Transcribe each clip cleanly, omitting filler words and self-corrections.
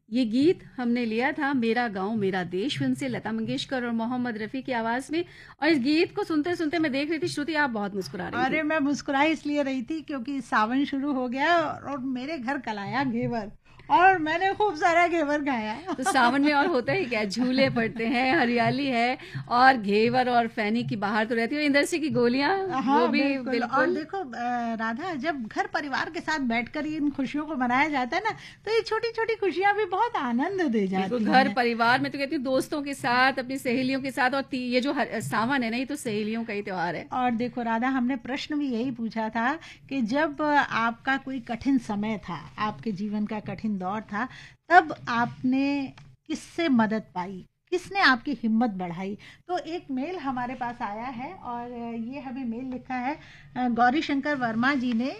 ये गीत हमने लिया था मेरा गाँव मेरा देश फिल्म से, लता मंगेशकर और मोहम्मद रफ़ी की आवाज़ में। और इस गीत को सुनते-सुनते मैं देख रही थी, श्रुति आप बहुत मुस्कुरा रही अरे थी। मैं मुस्कुराई इसलिए रही थी क्योंकि सावन शुरू हो गया और मेरे घर कल आया घेवर और मैंने खूब सारा घेवर खाया। तो सावन में और होता ही क्या, झूले पड़ते हैं, हरियाली है और घेवर और फैनी की बहार तो रहती है, और इंदरसी की गोलियाँ वो हाँ भी बिल्कुल। और बिल्कुल। देखो राधा, जब घर परिवार के साथ बैठकर इन खुशियों को मनाया जाता है ना, तो ये छोटी छोटी खुशियां भी बहुत आनंद दे बिल्कुल, जाती घर हैं। परिवार में तो कहती हूँ दोस्तों के साथ, अपनी सहेलियों के साथ, और ये जो सावन है ना, ये तो सहेलियों का ही त्योहार है। और देखो राधा, हमने प्रश्न भी यही पूछा था कि जब आपका कोई कठिन समय था, आपके जीवन का कठिन दौर था, तब आपने किससे मदद पाई, किसने आपकी हिम्मत बढ़ाई? तो एक मेल हमारे पास आया है और ये हमें मेल लिखा है गौरी शंकर वर्मा जी ने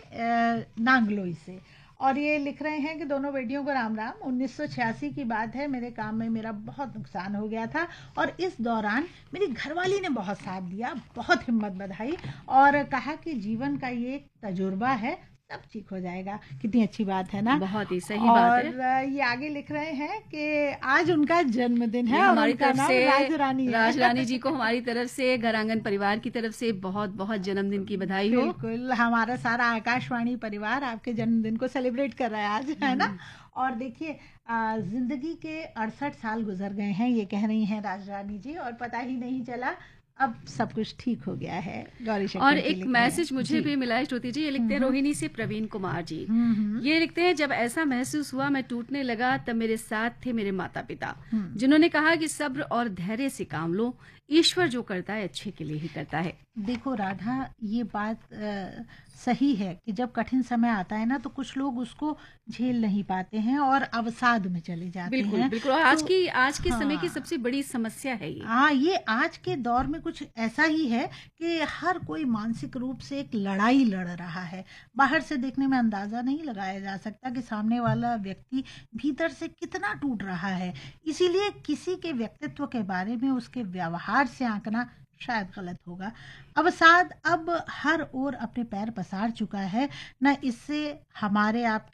नांगलोई से। और ये लिख रहे हैं कि दोनों बेटियों को राम राम। 1986 की बात है, मेरे काम में मेरा बहुत नुकसान हो गया था और इस दौरान मेरी घरवाली ने बहुत साथ दिया, बहुत हिम्मत बधाई और कहा कि जीवन का ये एक तजुर्बा है, सब ठीक हो जाएगा। कितनी अच्छी बात है ना। बहुत ही सही बात और है। ये आगे लिख रहे हैं कि आज उनका जन्मदिन ये है और हमारी उनका तरफ से, नाम राज रानी है। राजरानी जी को हमारी तरफ से, घर आंगन परिवार की तरफ से बहुत बहुत जन्मदिन की बधाई हो। बिल्कुल, हमारा सारा आकाशवाणी परिवार आपके जन्मदिन को सेलिब्रेट कर रहा है आज, है ना। और देखिए, जिंदगी के 68 साल गुजर गए हैं, ये कह रही हैं राज रानी जी, और पता ही नहीं चला, अब सब कुछ ठीक हो गया है। गौरी और शंकर जी एक लिख रहे हैं मैसेज मुझे जी। भी मिला है श्रुति जी, ये लिखते हैं हम्म रोहिणी से प्रवीण कुमार जी। हम्म ये लिखते हैं, जब ऐसा महसूस हुआ मैं टूटने लगा, तब मेरे साथ थे मेरे माता पिता, हम्म। जिन्होंने कहा कि सब्र और धैर्य से काम लो, ईश्वर जो करता है अच्छे के लिए ही करता है। देखो राधा, ये बात सही है कि जब कठिन समय आता है ना, तो कुछ लोग उसको झेल नहीं पाते हैं और अवसाद में चले जाते बिल्कुल हैं। बिल्कुल, और तो आज के समय की हाँ, सबसे बड़ी समस्या है ये। हाँ, ये आज के दौर में कुछ ऐसा ही है कि हर कोई मानसिक रूप से एक लड़ाई लड़ रहा है। बाहर से देखने में अंदाजा नहीं लगाया जा सकता कि सामने वाला व्यक्ति भीतर से कितना टूट रहा है। इसीलिए किसी के व्यक्तित्व के बारे में उसके व्यवहार से आंकना शायद गलत होगा। अवसाद अब हर ओर अपने पैर पसार चुका है, न इससे हमारे आप